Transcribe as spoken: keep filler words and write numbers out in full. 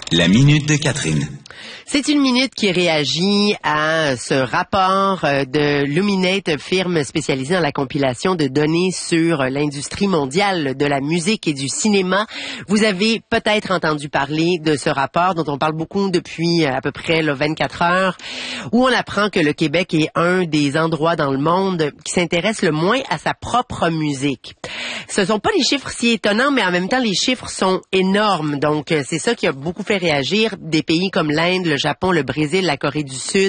La minute de Catherine. C'est une minute qui réagit à ce rapport de Luminate, firme spécialisée dans la compilation de données sur l'industrie mondiale de la musique et du cinéma. Vous avez peut-être entendu parler de ce rapport dont on parle beaucoup depuis à peu près là, vingt-quatre heures, où on apprend que le Québec est un des endroits dans le monde qui s'intéresse le moins à sa propre musique. Ce sont pas des chiffres si étonnants, mais en même temps, les chiffres sont énormes. Donc, c'est ça qui a beaucoup fait réagir des pays comme l'Inde, le Japon, le Brésil, la Corée du Sud,